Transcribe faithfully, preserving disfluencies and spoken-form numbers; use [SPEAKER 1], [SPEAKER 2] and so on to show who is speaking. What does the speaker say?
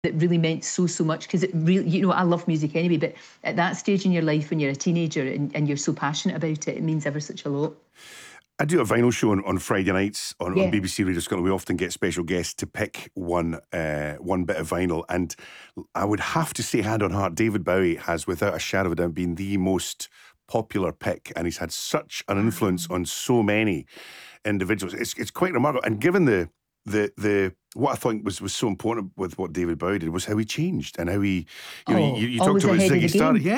[SPEAKER 1] that really meant so, so much, because it really, you know, I love music anyway, but at that stage in your life when you're a teenager and, and you're so passionate about it, it means ever such a lot.
[SPEAKER 2] I do a vinyl show on, on Friday nights on, on
[SPEAKER 1] Yeah.
[SPEAKER 2] B B C Radio Scotland. We often get special guests to pick one uh, one bit of vinyl, and I would have to say, hand on heart, David Bowie has, without a shadow of a doubt, been the most popular pick, and he's had such an influence on so many individuals. It's it's quite remarkable, and given the the the what I think was was so important with what David Bowie did was how he changed and how he, you know,
[SPEAKER 1] Oh,
[SPEAKER 2] you, you talked
[SPEAKER 1] always
[SPEAKER 2] about
[SPEAKER 1] ahead of the
[SPEAKER 2] Ziggy Stardust,
[SPEAKER 1] game.
[SPEAKER 2] yeah.